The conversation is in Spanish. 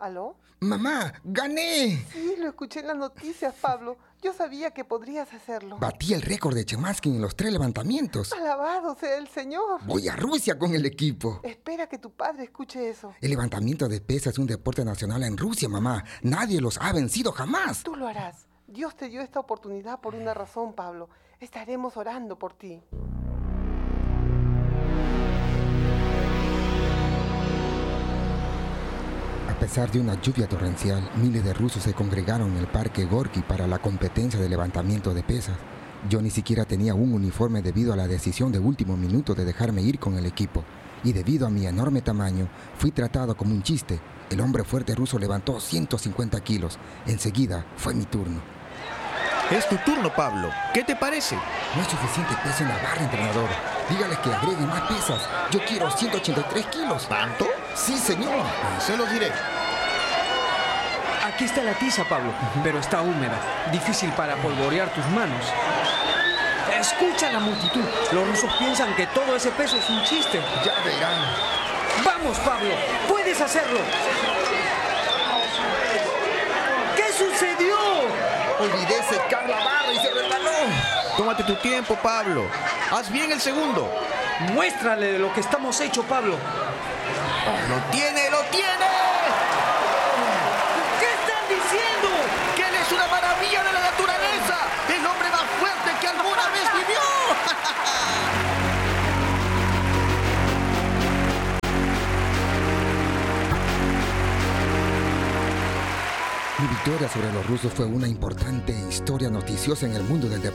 ¿Aló? ¡Mamá! ¡Gané! Sí, lo escuché en las noticias, Pablo. Yo sabía que podrías hacerlo. Batí el récord de Chematsky en los 3 levantamientos. Alabado sea el Señor. Voy a Rusia con el equipo. Espera que tu padre escuche eso. El levantamiento de pesas es un deporte nacional en Rusia, mamá. Nadie los ha vencido jamás. Tú lo harás. Dios te dio esta oportunidad por una razón, Pablo. Estaremos orando por ti. A pesar de una lluvia torrencial, miles de rusos se congregaron en el parque Gorky para la competencia de levantamiento de pesas. Yo ni siquiera tenía un uniforme debido a la decisión de último minuto de dejarme ir con el equipo. Y debido a mi enorme tamaño, fui tratado como un chiste. El hombre fuerte ruso levantó 150 kilos. Enseguida fue mi turno. Es tu turno, Pablo. ¿Qué te parece? No hay suficiente peso en la barra, entrenador. Dígales que agreguen más pesas. Yo quiero 183 kilos. ¿Tanto? Sí, señor. Se los diré. Aquí está la tiza, Pablo, pero está húmeda. Difícil para polvorear tus manos. Escucha a la multitud. Los rusos piensan que todo ese peso es un chiste. Ya verán. ¡Vamos, Pablo! ¡Puedes hacerlo! ¿Qué sucedió? Olvidé secar la barra y se resbaló. Tómate tu tiempo, Pablo. Haz bien el segundo. Muéstrale de lo que estamos hechos, Pablo. ¡Lo tiene, lo tiene! ¿Qué están diciendo? ¡Que él es una maravilla de la naturaleza! ¡El hombre más fuerte que alguna vez vivió! Mi victoria sobre los rusos fue una importante historia noticiosa en el mundo del deporte.